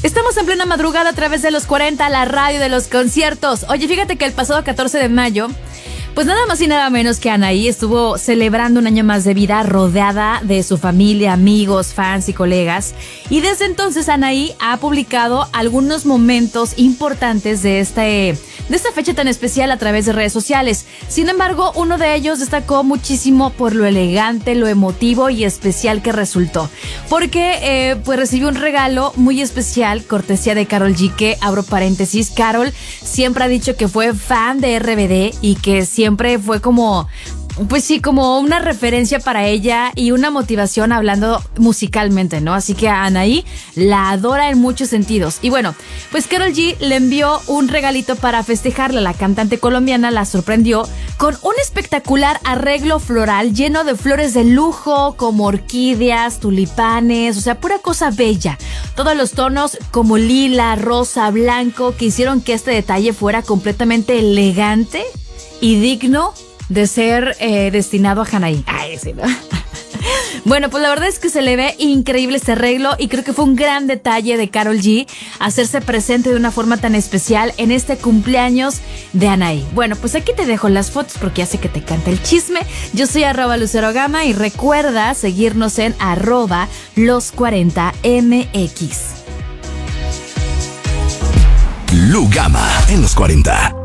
Estamos en plena madrugada a través de los 40, la radio de los conciertos. Oye, fíjate que el pasado 14 de mayo, pues nada más y nada menos que Anaí estuvo celebrando un año más de vida rodeada de su familia, amigos, fans y colegas. Y desde entonces Anaí ha publicado algunos momentos importantes de esta fecha tan especial a través de redes sociales. Sin embargo, uno de ellos destacó muchísimo por lo elegante, lo emotivo y especial que resultó. Porque pues recibió un regalo muy especial, cortesía de Karol G, que abro paréntesis. Karol siempre ha dicho que fue fan de RBD y que siempre fue como... Pues sí, como una referencia para ella y una motivación hablando musicalmente, ¿no? Así que a Anaí la adora en muchos sentidos. Y bueno, pues Karol G le envió un regalito para festejarla. La cantante colombiana la sorprendió con un espectacular arreglo floral lleno de flores de lujo, como orquídeas, tulipanes, o sea, pura cosa bella. Todos los tonos como lila, rosa, blanco, que hicieron que este detalle fuera completamente elegante y digno de ser destinado a Anaí. Ay, sí, ¿no? Bueno, pues la verdad es que se le ve increíble este arreglo y creo que fue un gran detalle de Karol G hacerse presente de una forma tan especial en este cumpleaños de Anaí. Bueno, pues aquí te dejo las fotos porque ya sé que te canta el chisme. Yo soy @LuceroGama y recuerda seguirnos en @los40mx. Lu Gama en los 40.